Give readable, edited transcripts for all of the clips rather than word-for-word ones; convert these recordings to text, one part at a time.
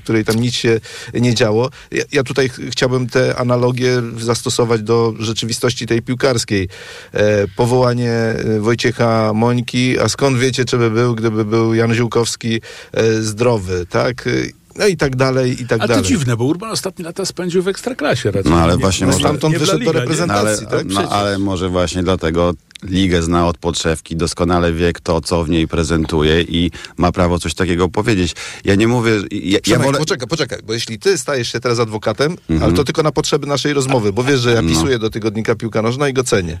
w której tam nic się nie działo. Ja tutaj chciałbym tę analogię zastosować do rzeczywistości tej piłkarskiej. Powołanie Wojciecha Mońki, a skąd wiecie, czy by był, gdyby był Jan Ziółkowski zdrowy, tak? No i tak dalej, i tak dalej. A to dziwne, bo Urban ostatnie lata spędził w Ekstraklasie raczej. No ale właśnie może... Stamtąd wyszedł do reprezentacji, tak? Ale może właśnie dlatego ligę zna od podszewki, doskonale wie kto co w niej prezentuje i ma prawo coś takiego powiedzieć. Ja nie mówię... Poczekaj, bo jeśli ty stajesz się teraz adwokatem, ale to tylko na potrzeby naszej rozmowy, bo wiesz, że ja pisuję do tygodnika Piłka Nożna i go cenię.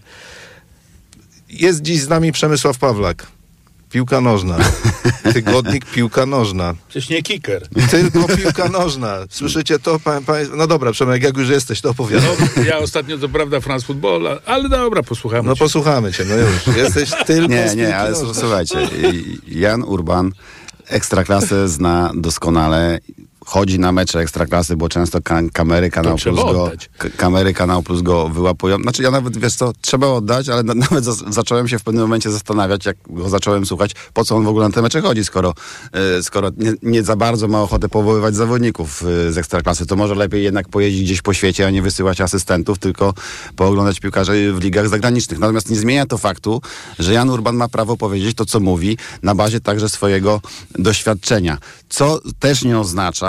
Jest dziś z nami Przemysław Pawlak. Piłka nożna. Tygodnik Piłka Nożna. Przecież nie kicker. Tylko piłka nożna. Słyszycie to? No dobra, Przemek, jak już jesteś, to opowiadam. No, ja ostatnio, to prawda, France Football, ale dobra, posłuchamy No cię. posłuchamy cię, no już. Jesteś tylko Nie, ale słuchajcie. Jan Urban Ekstraklasę zna doskonale. Chodzi na mecze Ekstraklasy, bo często kamery Kanał Plus go wyłapują. Znaczy ja nawet, wiesz co, trzeba oddać, ale nawet zacząłem się w pewnym momencie zastanawiać, jak go zacząłem słuchać, po co on w ogóle na te mecze chodzi, skoro nie za bardzo ma ochotę powoływać zawodników z Ekstraklasy. To może lepiej jednak pojeździć gdzieś po świecie, a nie wysyłać asystentów, tylko pooglądać piłkarzy w ligach zagranicznych. Natomiast nie zmienia to faktu, że Jan Urban ma prawo powiedzieć to, co mówi, na bazie także swojego doświadczenia. Co też nie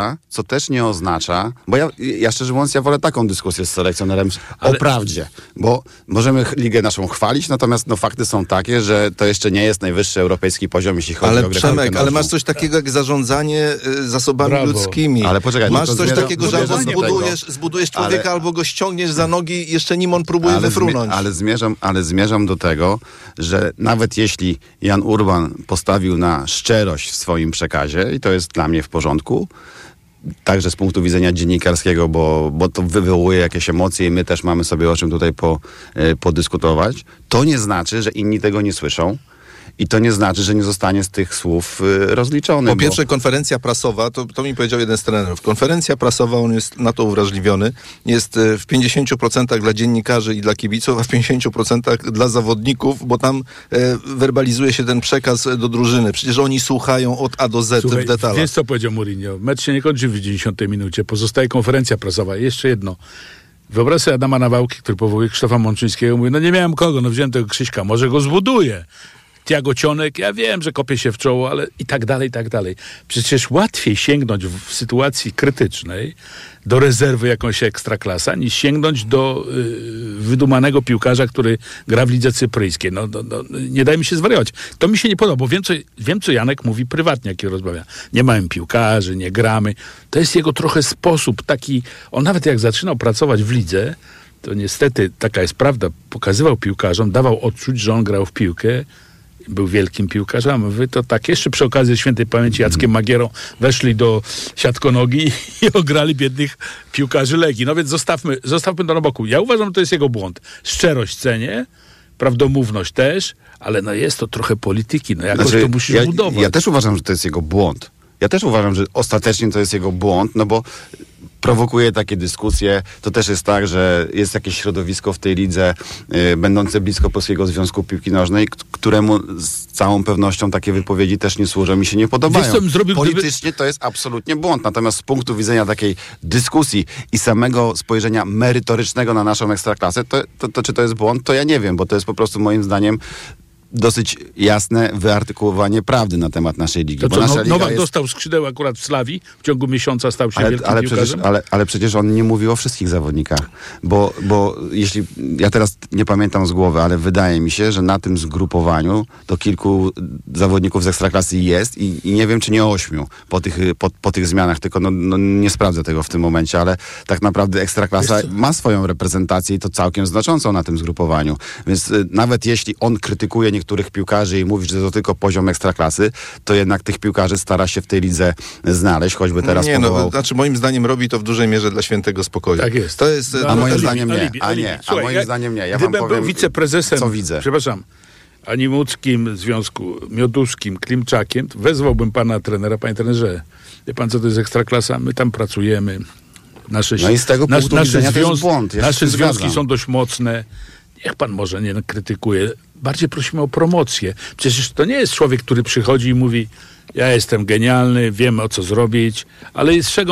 oznacza, bo ja szczerze mówiąc, ja wolę taką dyskusję z selekcjonerem o prawdzie, bo możemy ligę naszą chwalić, natomiast fakty są takie, że to jeszcze nie jest najwyższy europejski poziom, jeśli chodzi o grę. Przemek, ale masz coś takiego jak zarządzanie zasobami ludzkimi. Ale poczekaj, masz coś takiego, że albo zbudujesz człowieka, albo go ściągniesz za nogi, jeszcze nim on próbuje wyfrunąć. Ale zmierzam do tego, że nawet jeśli Jan Urban postawił na szczerość w swoim przekazie, i to jest dla mnie w porządku, także z punktu widzenia dziennikarskiego, bo to wywołuje jakieś emocje i my też mamy sobie o czym tutaj podyskutować, to nie znaczy, że inni tego nie słyszą. I to nie znaczy, że nie zostanie z tych słów rozliczony. Po pierwsze, konferencja prasowa, to mi powiedział jeden z trenerów. Konferencja prasowa, on jest na to uwrażliwiony, jest w 50% dla dziennikarzy i dla kibiców, a w 50% dla zawodników, bo tam werbalizuje się ten przekaz do drużyny. Przecież oni słuchają od A do Z w detalach. Wiesz, co powiedział Mourinho? Mecz się nie kończy w 90 minucie. Pozostaje konferencja prasowa. Jeszcze jedno. Wyobraź sobie Adama Nawałki, który powołuje Krzysztofa Mączyńskiego. Mówi, nie miałem kogo, wziąłem tego Krzyśka, może go zbuduję. Tiago Cionek, ja wiem, że kopie się w czoło, ale i tak dalej, i tak dalej. Przecież łatwiej sięgnąć w sytuacji krytycznej do rezerwy jakąś Ekstraklasa, niż sięgnąć do wydumanego piłkarza, który gra w lidze cypryjskiej. Nie daj mi się zwariować. To mi się nie podoba, bo wiem, co Janek mówi prywatnie, jak rozmawia. Nie mamy piłkarzy, nie gramy. To jest jego trochę sposób taki. On nawet jak zaczynał pracować w lidze, to niestety, taka jest prawda, pokazywał piłkarzom, dawał odczuć, że on grał w piłkę, był wielkim piłkarzem. Wy to tak, jeszcze przy okazji świętej pamięci Jackiem Magierą weszli do siatkonogi i ograli biednych piłkarzy Legii. No więc zostawmy to na boku. Ja uważam, że to jest jego błąd. Szczerość cenię, prawdomówność też, ale jest to trochę polityki. Jakoś to musisz budować. Ja też uważam, że to jest jego błąd. Ja też uważam, że ostatecznie to jest jego błąd, bo prowokuje takie dyskusje. To też jest tak, że jest jakieś środowisko w tej lidze będące blisko Polskiego Związku Piłki Nożnej, któremu z całą pewnością takie wypowiedzi też nie służą, mi się nie podobają. Politycznie to jest absolutnie błąd. Natomiast z punktu widzenia takiej dyskusji i samego spojrzenia merytorycznego na naszą Ekstraklasę, to czy to jest błąd, to ja nie wiem, bo to jest po prostu moim zdaniem dosyć jasne wyartykułowanie prawdy na temat naszej ligi. To co, Nowak dostał skrzydeł akurat w Slawii, w ciągu miesiąca stał się wielkim piłkarzem? Ale przecież on nie mówił o wszystkich zawodnikach. Bo jeśli, ja teraz nie pamiętam z głowy, ale wydaje mi się, że na tym zgrupowaniu to kilku zawodników z Ekstraklasy jest i nie wiem, czy nie 8 po tych zmianach, tylko nie sprawdzę tego w tym momencie, ale tak naprawdę Ekstraklasa ma swoją reprezentację i to całkiem znaczącą na tym zgrupowaniu. Więc nawet jeśli on krytykuje niektórych piłkarzy i mówi, że to tylko poziom Ekstraklasy, to jednak tych piłkarzy stara się w tej lidze znaleźć, choćby teraz moim zdaniem robi to w dużej mierze dla świętego spokoju. Tak jest. To jest a moim zdaniem nie. Słuchaj, moim zdaniem nie. Ja wam powiem, był wiceprezesem, co widzę. Przepraszam, Animuckim Związku, Mioduszkim, Klimczakiem, wezwałbym pana trenera, panie trenerze, wie pan, co to jest Ekstraklasa? My tam pracujemy. I z tego punktu widzenia to jest błąd. Nasze związki są dość mocne. Niech pan może nie krytykuje. Bardziej prosimy o promocję. Przecież to nie jest człowiek, który przychodzi i mówi, ja jestem genialny, wiem o co zrobić, ale z czego